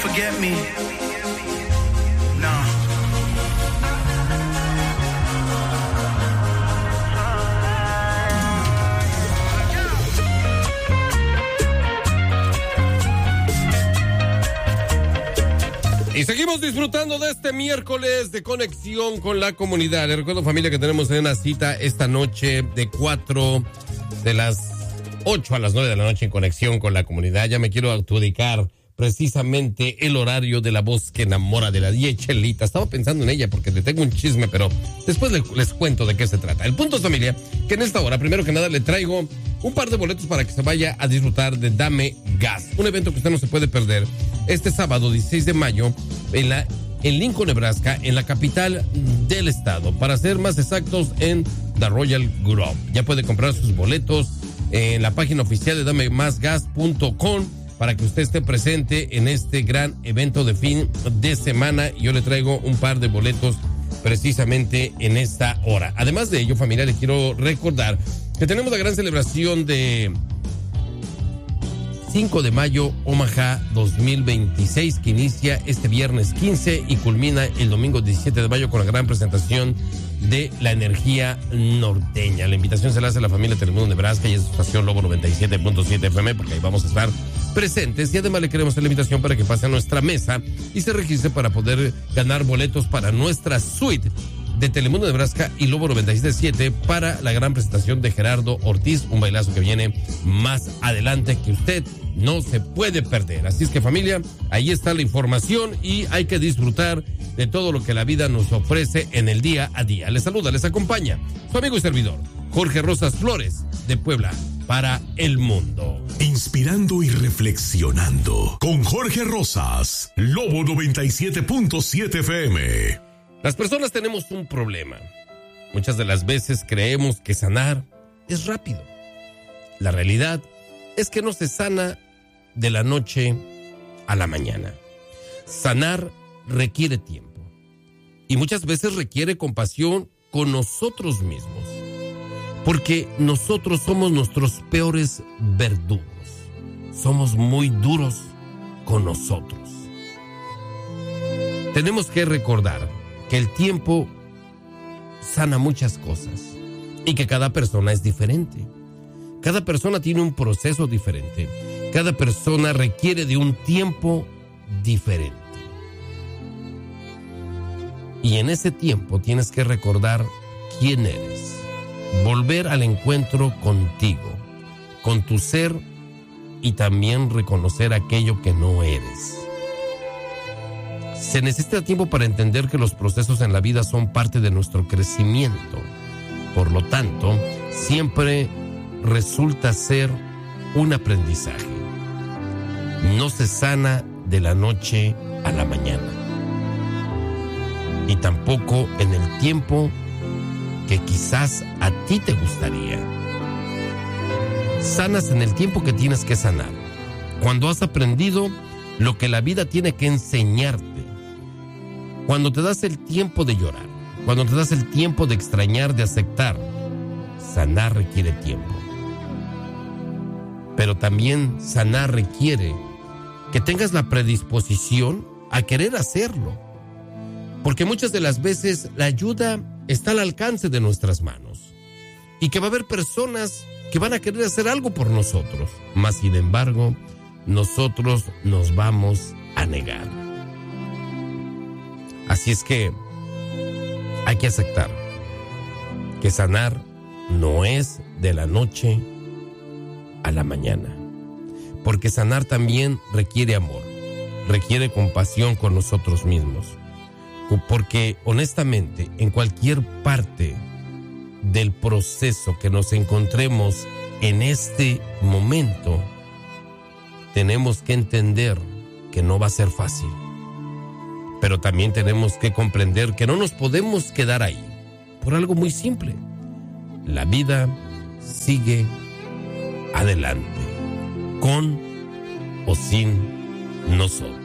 forget me. No. Y seguimos disfrutando de este miércoles de conexión con la comunidad. Les recuerdo, familia, que tenemos una cita esta noche de las 8 a las 9 de la noche en conexión con la comunidad. Ya me quiero adjudicar precisamente el horario de la voz que enamora de la Chelita. Estaba pensando en ella porque le tengo un chisme, pero después les cuento de qué se trata. El punto es, familia, que en esta hora, primero que nada, le traigo un par de boletos para que se vaya a disfrutar de Dame Gas, un evento que usted no se puede perder este sábado 16 de mayo en Lincoln, Nebraska, en la capital del estado. Para ser más exactos, en The Royal Grove. Ya puede comprar sus boletos en la página oficial de damemasgas.com para que usted esté presente en este gran evento de fin de semana. Yo le traigo un par de boletos precisamente en esta hora. Además de ello, familia, les quiero recordar que tenemos la gran celebración de 5 de mayo, Omaha 2026, que inicia este viernes 15 y culmina el domingo 17 de mayo con la gran presentación de la energía norteña. La invitación se la hace a la familia Telemundo Nebraska y es su estación Lobo 97.7 FM, porque ahí vamos a estar presentes. Y además le queremos hacer la invitación para que pase a nuestra mesa y se registre para poder ganar boletos para nuestra suite de Telemundo Nebraska y Lobo 97.7 para la gran presentación de Gerardo Ortiz, un bailazo que viene más adelante que usted no se puede perder. Así es que, familia, ahí está la información y hay que disfrutar de todo lo que la vida nos ofrece en el día a día. Les saluda, les acompaña su amigo y servidor, Jorge Rosas Flores, de Puebla para el mundo. Inspirando y reflexionando con Jorge Rosas, Lobo 97.7 FM. Las personas tenemos un problema. Muchas de las veces creemos que sanar es rápido. La realidad es que no se sana de la noche a la mañana. Sanar requiere tiempo y muchas veces requiere compasión con nosotros mismos, porque nosotros somos nuestros peores verdugos. Somos muy duros con nosotros. Tenemos que recordar que el tiempo sana muchas cosas y que cada persona es diferente. Cada persona tiene un proceso diferente. Cada persona requiere de un tiempo diferente. Y en ese tiempo tienes que recordar quién eres. Volver al encuentro contigo, con tu ser, y también reconocer aquello que no eres. Se necesita tiempo para entender que los procesos en la vida son parte de nuestro crecimiento. Por lo tanto, siempre resulta ser un aprendizaje. No se sana de la noche a la mañana. Y tampoco en el tiempo que quizás a ti te gustaría. Sanas en el tiempo que tienes que sanar. Cuando has aprendido lo que la vida tiene que enseñarte. Cuando te das el tiempo de llorar. Cuando te das el tiempo de extrañar, de aceptar. Sanar requiere tiempo. Pero también sanar requiere que tengas la predisposición a querer hacerlo. Porque muchas de las veces la ayuda está al alcance de nuestras manos. Y que va a haber personas que van a querer hacer algo por nosotros. Mas, sin embargo, nosotros nos vamos a negar. Así es que hay que aceptar que sanar no es de la noche a la mañana. Porque sanar también requiere amor, requiere compasión con nosotros mismos. Porque honestamente, en cualquier parte del proceso que nos encontremos en este momento, tenemos que entender que no va a ser fácil. Pero también tenemos que comprender que no nos podemos quedar ahí, por algo muy simple. La vida sigue adelante, con o sin nosotros.